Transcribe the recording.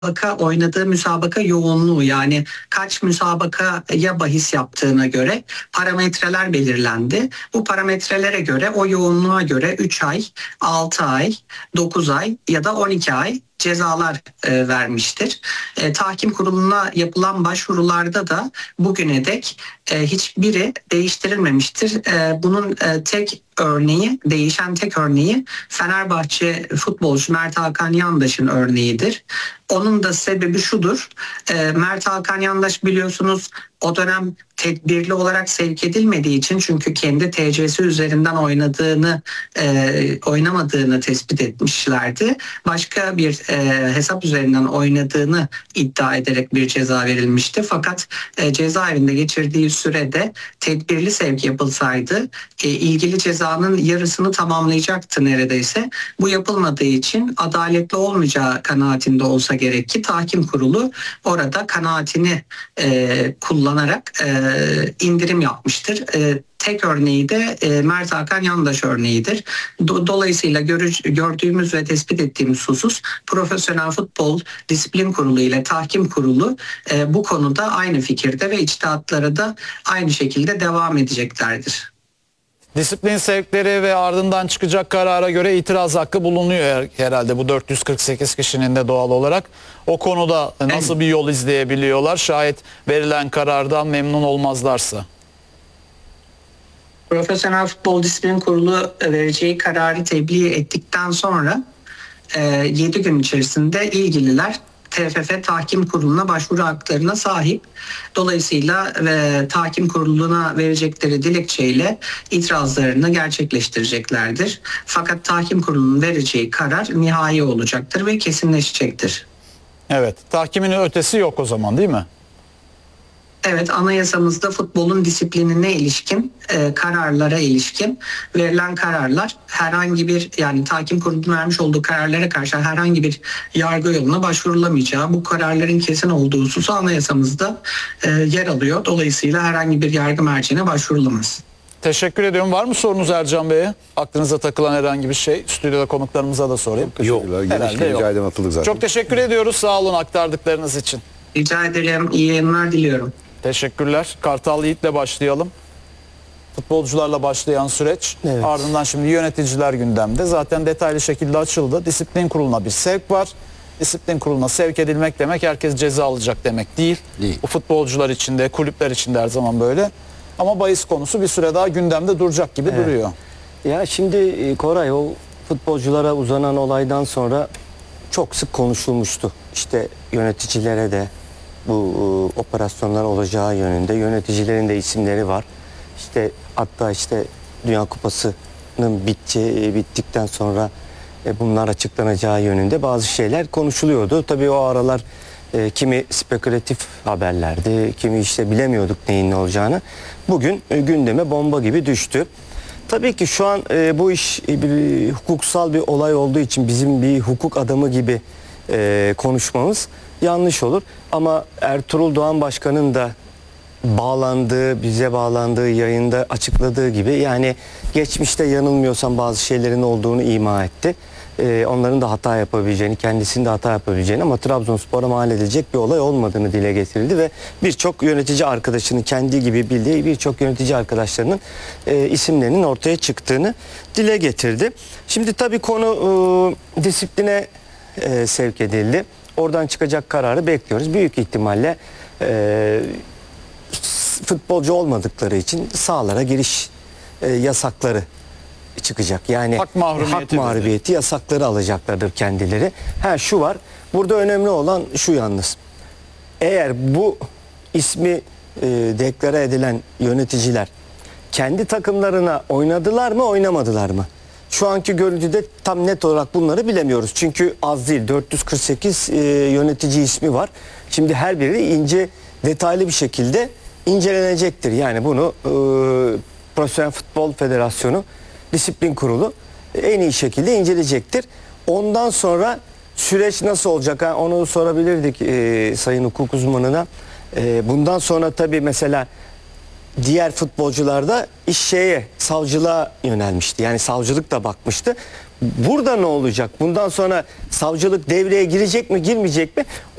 oynadığı müsabaka yoğunluğu, yani kaç müsabakaya bahis yaptığına göre parametreler belirlendi. Bu parametrelere göre, o yoğunluğa göre 3 ay, 6 ay, 9 ay ya da 12 ay cezalar vermiştir. Tahkim kuruluna yapılan başvurularda da bugüne dek hiçbiri değiştirilmemiştir. Bunun değişen tek örneği Fenerbahçe futbolcu Mert Hakan Yandaş'ın örneğidir. Onun da sebebi şudur. Mert Hakan Yandaş, biliyorsunuz, o dönem tedbirli olarak sevk edilmediği için, çünkü kendi TC'si üzerinden oynamadığını tespit etmişlerdi. Başka bir hesap üzerinden oynadığını iddia ederek bir ceza verilmişti. Fakat cezaevinde geçirdiği sürede tedbirli sevk yapılsaydı ilgili cezanın yarısını tamamlayacaktı neredeyse. Bu yapılmadığı için adaletli olmayacağı kanaatinde olsa gerek ki tahkim kurulu orada kanaatini kullanarak indirim yapmıştır. Tek örneği de Mert Hakan Yandaş örneğidir. Dolayısıyla gördüğümüz ve tespit ettiğimiz husus, Profesyonel Futbol Disiplin Kurulu ile Tahkim Kurulu bu konuda aynı fikirde ve içtihatlara da aynı şekilde devam edeceklerdir. Disiplin sevkleri ve ardından çıkacak karara göre itiraz hakkı bulunuyor herhalde bu 448 kişinin de doğal olarak. O konuda nasıl bir yol izleyebiliyorlar şayet verilen karardan memnun olmazlarsa? Profesyonel Futbol Disiplin Kurulu vereceği kararı tebliğ ettikten sonra 7 gün içerisinde ilgililer TFF Tahkim Kurulu'na başvuru haklarına sahip. Dolayısıyla Tahkim Kurulu'na verecekleri dilekçeyle itirazlarını gerçekleştireceklerdir. Fakat Tahkim Kurulu'nun vereceği karar nihai olacaktır ve kesinleşecektir. Evet, tahkimin ötesi yok o zaman, değil mi? Evet, anayasamızda futbolun disiplinine ilişkin, kararlara ilişkin verilen kararlar herhangi bir, yani tahkim kurulunun vermiş olduğu kararlara karşı herhangi bir yargı yoluna başvurulamayacağı, bu kararların kesin olduğu hususu anayasamızda yer alıyor. Dolayısıyla herhangi bir yargı merciğine başvurulamaz. Teşekkür ediyorum. Var mı sorunuz Ercan Bey'e? Aklınıza takılan herhangi bir şey? Stüdyoda konuklarımıza da sorayım. Yok. Herhalde yok. Zaten. Çok teşekkür ediyoruz. Sağ olun aktardıklarınız için. Rica ederim. İyi yayınlar diliyorum. Teşekkürler. Kartal Yiğit'le başlayalım. Futbolcularla başlayan süreç. Evet. Ardından şimdi yöneticiler gündemde. Zaten detaylı şekilde açıldı. Disiplin kuruluna bir sevk var. Disiplin kuruluna sevk edilmek demek herkes ceza alacak demek değil. Bu futbolcular için de kulüpler için de her zaman böyle. Ama bahis konusu bir süre daha gündemde duracak gibi duruyor. Ya şimdi Koray, o futbolculara uzanan olaydan sonra çok sık konuşulmuştu. İşte yöneticilere de bu operasyonlar olacağı yönünde yöneticilerin de isimleri var. İşte hatta işte Dünya Kupası'nın bittikten sonra bunlar açıklanacağı yönünde bazı şeyler konuşuluyordu. Tabii o aralar kimi spekülatif haberlerdi, kimi işte bilemiyorduk neyin ne olacağını. Bugün gündeme bomba gibi düştü. Tabii ki şu an bu iş bir hukuksal bir olay olduğu için bizim bir hukuk adamı gibi konuşmamız yanlış olur. Ama Ertuğrul Doğan Başkan'ın da bize bağlandığı yayında açıkladığı gibi, yani geçmişte yanılmıyorsam bazı şeylerin olduğunu ima etti. Onların da hata yapabileceğini, kendisinin de hata yapabileceğini, ama Trabzonspor'a mal edilecek bir olay olmadığını dile getirildi ve birçok yönetici arkadaşının, kendi gibi bildiği birçok yönetici arkadaşlarının isimlerinin ortaya çıktığını dile getirdi. Şimdi tabii konu disipline sevk edildi. Oradan çıkacak kararı bekliyoruz. Büyük ihtimalle futbolcu olmadıkları için sahalara giriş yasakları çıkacak. Yani hak mahrumiyeti yasakları alacaklardır kendileri. Şu var. Burada önemli olan şu yalnız. Eğer bu ismi deklare edilen yöneticiler kendi takımlarına oynadılar mı, oynamadılar mı? Şu anki görüntüde tam net olarak bunları bilemiyoruz. Çünkü az değil, 448 yönetici ismi var. Şimdi her biri detaylı bir şekilde incelenecektir. Yani bunu Profesyonel Futbol Federasyonu Disiplin Kurulu en iyi şekilde inceleyecektir. Ondan sonra süreç nasıl olacak? Onu sorabilirdik sayın hukuk uzmanına. Bundan sonra tabii mesela diğer futbolcularda iş savcılığa yönelmişti. Yani savcılık da bakmıştı. Burada ne olacak? Bundan sonra savcılık devreye girecek mi, girmeyecek mi?